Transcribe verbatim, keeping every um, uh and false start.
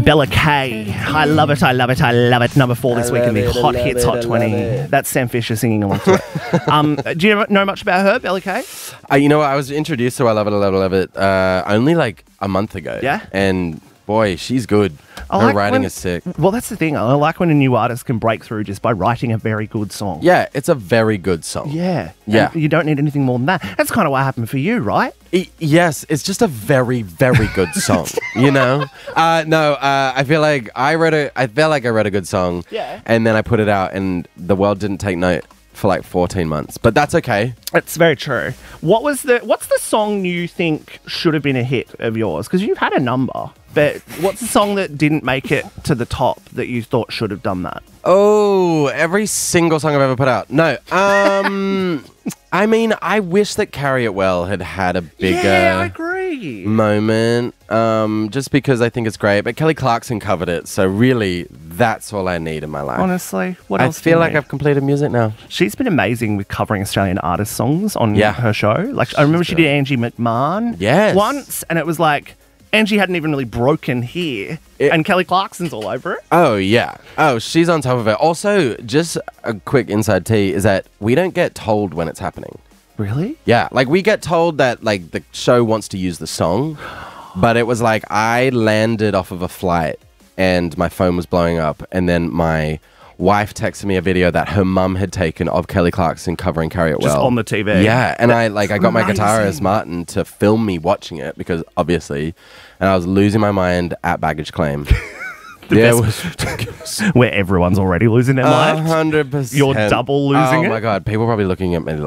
Bella K. I love it, I love it, I love it. Number four this I week in the love it, I Hot love Hits it, Hot I love twenty. it. That's Sam Fisher singing along to it. um, do you know much about her, Bella K? Uh, you know what? I was introduced to I Love It, I Love It, I Love It uh, only like a month ago. Yeah? And boy, she's good. I Her like writing when- is sick. Well, that's the thing. I like when a new artist can break through just by writing a very good song. Yeah, it's a very good song. Yeah. Yeah. And you don't need anything more than that. That's kind of what happened for you, right? I- yes, it's just a very, very good song. You know? Uh, no, uh, I feel like I wrote a. I felt like I wrote a good song. Yeah. And then I put it out, and the world didn't take note for like fourteen months. But that's okay. It's very true. What was the? What's the song you think should have been a hit of yours? Because you've had a number, but what's the song that didn't make it to the top that you thought should have done that? Oh, every single song I've ever put out. No. Um, I mean, I wish that Carry It Well had had a bigger Yeah, I agree. moment. Um, just because I think it's great. But Kelly Clarkson covered it, so really, that's all I need in my life. Honestly, what I else? do feel you like need? I've completed music now. She's been amazing with covering Australian artist songs on Yeah. her show. Like I remember she good. did Angie McMahon Yes. once, and it was like Angie hadn't even really broken here, It- and Kelly Clarkson's all over it. Oh, yeah. Oh, she's on top of it. Also, just a quick inside tea is that we don't get told when it's happening. Really? Yeah, like we get told that like the show wants to use the song, but it was like I landed off of a flight and my phone was blowing up, and then my wife texted me a video that her mum had taken of Kelly Clarkson covering Carry It Just Well on the T V. Yeah, and I like I got my Amazing. guitarist Martin to film me watching it because obviously, and I was losing my mind at baggage claim. Yeah, it best- was ridiculous. Where everyone's already losing their A mind. hundred percent. You're double losing Oh it? my god, people probably looking at me